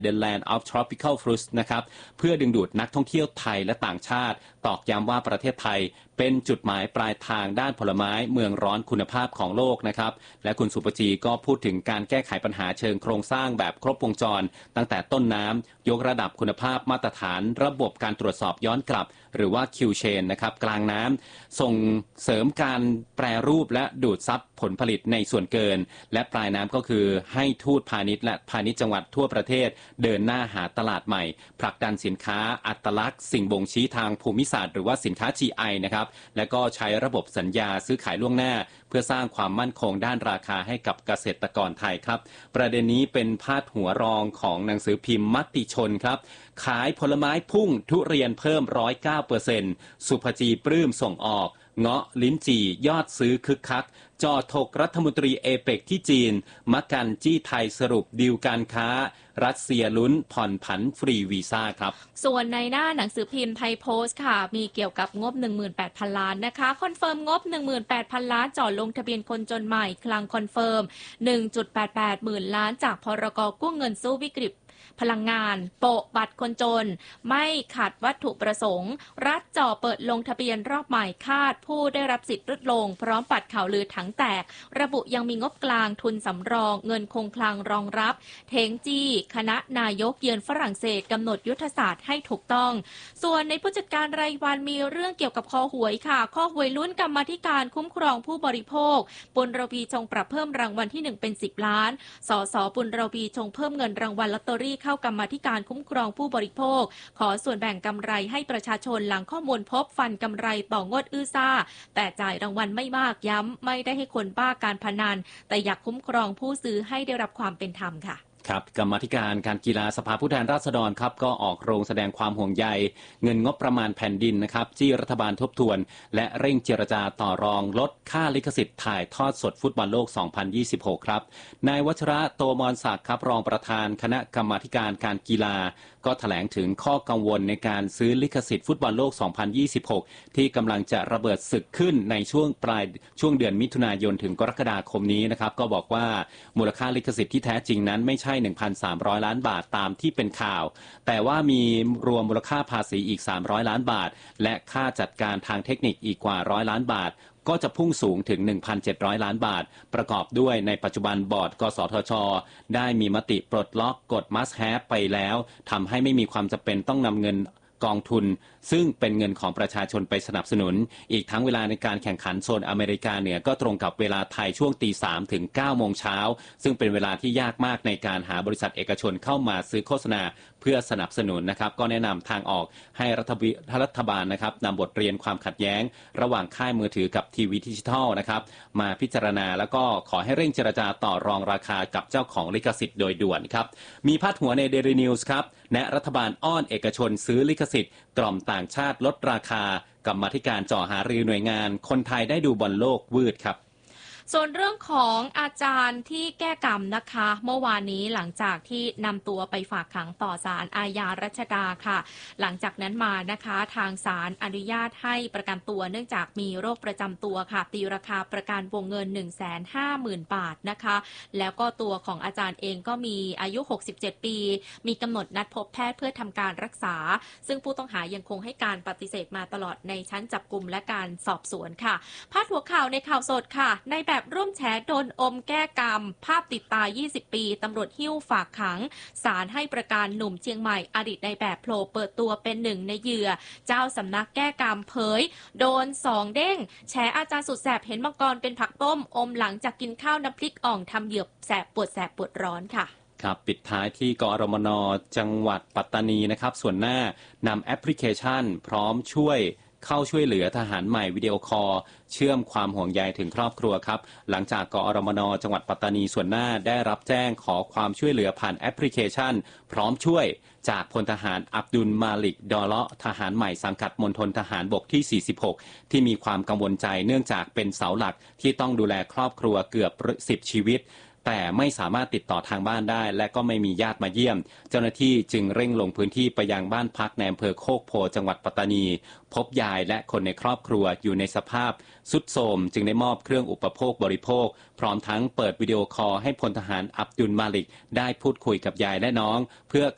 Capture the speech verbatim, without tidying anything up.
The Land of Tropical Fruits นะครับเพื่อดึงดูดนักท่องเที่ยวไทยและต่างชาติตอกย้ำว่าประเทศไทยเป็นจุดหมายปลายทางด้านผลไม้เมืองร้อนคุณภาพของโลกนะครับและคุณสุปจีก็พูดถึงการแก้ไขปัญหาเชิงโครงสร้างแบบครบวงจรตั้งแต่ต้นน้ำยกระดับคุณภาพมาตรฐานระบบการตรวจสอบย้อนกลับหรือว่า คิว Chain นะครับกลางน้ำส่งเสริมการแปรรูปและดูดซับผลผลิตในส่วนเกินและปลายน้ำก็คือให้ทูตพาณิชย์และพาณิชย์จังหวัดทั่วประเทศเดินหน้าหาตลาดใหม่ผลักดันสินค้าอัตลักษณ์สิ่งบ่งชี้ทางภูมิศาสตร์หรือว่าสินค้า จี ไอ นะครับและก็ใช้ระบบสัญญาซื้อขายล่วงหน้าเพื่อสร้างความมั่นคงด้านราคาให้กับเกษตรกรไทยครับประเด็นนี้เป็นพาดหัวรองของหนังสือพิมพ์มติชนครับขายผลไม้พุ่งทุเรียนเพิ่ม หนึ่งร้อยเก้าเปอร์เซ็นต์ สุภจีปลื้มส่งออกเงาะลิ้นจี่ยอดซื้อคึกคักจอถกรัฐมนตรีเอเปกที่จีนมะกันจี้ไทยสรุปดีลการค้ารัสเซียลุ้นผ่อนผันฟรีวีซ่าครับส่วนในหน้าหนังสือพิมพ์ไทยโพสต์ค่ะมีเกี่ยวกับงบ หนึ่งหมื่นแปดพัน ล้านนะคะคอนเฟิร์มงบ หนึ่งหมื่นแปดพัน ล้านจ่อลงทะเบียนคนจนใหม่คลังคอนเฟิร์ม หนึ่งจุดแปดแปด หมื่นล้านจากพรก.กู้เงินสู้วิกฤตพลังงานโปะบัตรคนจนไม่ขัดวัตถุประสงค์รัฐจ่อเปิดลงทะเบียนรอบใหม่คาดผู้ได้รับสิทธิ์ลดลงพร้อมปัดข่าวลือถังแตกระบุยังมีงบกลางทุนสำรองเงินคงคลังรองรับเทงจี้คณะนายกเยือนฝรั่งเศสกำหนดยุทธศาสตร์ให้ถูกต้องส่วนในผู้จัดการรายวันมีเรื่องเกี่ยวกับคอหวยค่ะข้อหวยลุ้นกรรมาธิการคุ้มครองผู้บริโภคปุณรวีชงปรับเพิ่มรางวัลที่หนึ่งเป็นสิบล้านสสปุณรวีชงเพิ่มเงินรางวัลลอตเตอรี่เข้ากรรมาธิการคุ้มครองผู้บริโภคขอส่วนแบ่งกำไรให้ประชาชนหลังข้อมูลพบฟันกำไรต่องวดอื้อซ่าแต่จ่ายรางวัลไม่มากย้ำไม่ได้ให้คนบ้าการพนันแต่อยากคุ้มครองผู้ซื้อให้ได้รับความเป็นธรรมค่ะครับกรรมาธิการการกีฬาสภาผู้แทนราษฎรครับก็ออกโรงแสดงความห่วงใยเงินงบประมาณแผ่นดินนะครับที่รัฐบาลทบทวนและเร่งเจรจาต่อรองลดค่าลิขสิทธิ์ถ่ายทอดสดฟุตบอลโลก สองพันยี่สิบหก ครับนายวัชระโตมรศักดิ์ครับรองประธานคณะกรรมาธิการการกีฬาก็แถลงถึงข้อกังวลในการซื้อลิขสิทธิ์ฟุตบอลโลก สองพันยี่สิบหก ที่กำลังจะระเบิดศึกขึ้นในช่วงปลายช่วงเดือนมิถุนายนถึงกรกฎาคมนี้นะครับก็บอกว่ามูลค่าลิขสิทธิ์ที่แท้จริงนั้นไม่ใช่ หนึ่งพันสามร้อย ล้านบาทตามที่เป็นข่าวแต่ว่ามีรวมมูลค่าภาษีอีกสามร้อยล้านบาทและค่าจัดการทางเทคนิคอีกกว่าร้อยล้านบาทก็จะพุ่งสูงถึง หนึ่งพันเจ็ดร้อย ล้านบาทประกอบด้วยในปัจจุบันบอร์ดกสทช.ได้มีมติปลดล็อกกฎ Must Have ไปแล้วทำให้ไม่มีความจำเป็นต้องนำเงินกองทุนซึ่งเป็นเงินของประชาชนไปสนับสนุนอีกทั้งเวลาในการแข่งขันโซนอเมริกาเหนือก็ตรงกับเวลาไทยช่วงตีสามถึงเก้าโมงเช้าซึ่งเป็นเวลาที่ยากมากในการหาบริษัทเอกชนเข้ามาซื้อโฆษณาเพื่อสนับสนุนนะครับก็แนะนำทางออกให้รัฐบาลรัฐบาลนะครับนำบทเรียนความขัดแย้งระหว่างค่ายมือถือกับทีวีดิจิทัลนะครับมาพิจารณาแล้วก็ขอให้เร่งเจรจาต่อรองราคากับเจ้าของลิขสิทธิ์โดยด่วนครับมีพาดหัวใน Daily News ครับแนะรัฐบาลอ้อนเอกชนซื้อลิขสิทธิ์กล่อมต่างชาติลดราคากรรมาธิการจ่อหารือหน่วยงานคนไทยได้ดูบอลโลกวืดครับส่วนเรื่องของอาจารย์ที่แก้กรรมนะคะเมื่อวานนี้หลังจากที่นำตัวไปฝากขังต่อศาลอาญารัชดาค่ะหลังจากนั้นมานะคะทางศาลอนุญาตให้ประกันตัวเนื่องจากมีโรคประจำตัวค่ะตีราคาประกันวงเงิน หนึ่งแสนห้าหมื่น บาทนะคะแล้วก็ตัวของอาจารย์เองก็มีอายุหกสิบเจ็ดปีมีกำหนดนัดพบแพทย์เพื่อทำการรักษาซึ่งผู้ต้องหายังคงให้การปฏิเสธมาตลอดในชั้นจับกุมและการสอบสวนค่ะพาดหัวข่าวในข่าวสดค่ะในแบบร่วมแฉโดนอมแก้กรรมภาพติดตายี่สิบปีตำรวจหิ้วฝากขังศาลให้ประกันหนุ่มเชียงใหม่อดีตในแบบโผล่เปิดตัวเป็นหนึ่งในเหยื่อเจ้าสำนักแก้กรรมเผยโดนสองเด้งแฉอาจารย์สุดแสบเห็นมังกรเป็นผักต้มอมหลังจากกินข้าวน้ำพริกอ่องทำเหยือบแสบปวดแสบปวดร้อนค่ะครับปิดท้ายที่กอรมนจังหวัดปัตตานีนะครับส่วนหน้านำแอปพลิเคชันพร้อมช่วยเข้าช่วยเหลือทหารใหม่วิดีโอคอลเชื่อมความห่วงใยถึงครอบครัวครับหลังจากกอรมนจังหวัดปัตตานีส่วนหน้าได้รับแจ้งขอความช่วยเหลือผ่านแอปพลิเคชันพร้อมช่วยจากพลทหารอับดุลมาลิกดอเลาะทหารใหม่สังกัดมณฑลทหารบกที่สี่สิบหกที่มีความกังวลใจเนื่องจากเป็นเสาหลักที่ต้องดูแลครอบครัวเกือบสิบชีวิตแต่ไม่สามารถติดต่อทางบ้านได้และก็ไม่มีญาติมาเยี่ยมเจ้าหน้าที่จึงเร่งลงพื้นที่ไปยังบ้านพักในอำเภอโคกโพจังหวัดปัตตานีพบยายและคนในครอบครัวอยู่ในสภาพทรุดโทรมจึงได้มอบเครื่องอุปโภคบริโภคพร้อมทั้งเปิดวิดีโอคอลให้พลทหารอับดุลมาลิกได้พูดคุยกับยายและน้องเพื่อ